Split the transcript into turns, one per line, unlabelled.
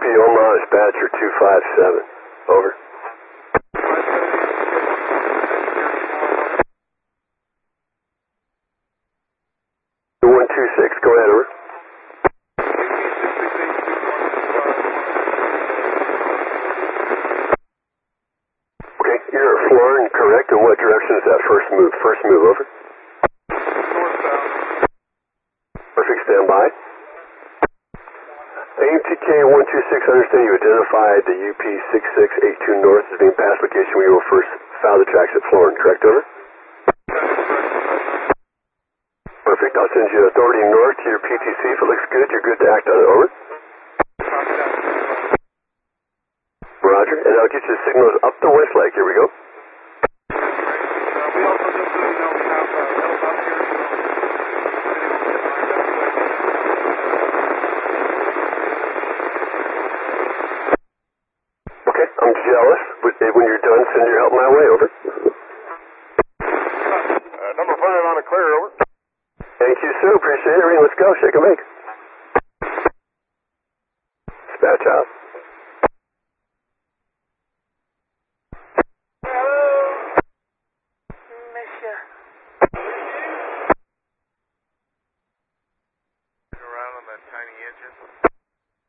Omaha, dispatcher 257. Over. 126, go ahead, over. Okay, you're at Florin, correct? In what direction is that first move? First move, over. Perfect, stand by. AMTK 126, understand you identified the UP 6682 North as being past location where you will first foul the tracks at Florin, correct, over? Perfect, I'll send you authority north to your PTC. If it looks good, you're good to act on it, over. Roger, and I'll get you signals up the West Lake, here we go. Okay, I'm jealous, but when you're done, send your help my way, over.
Number 5 on a clear, over.
Thank you, sir. Appreciate it. Let's go. Shake and bake. Dispatch out.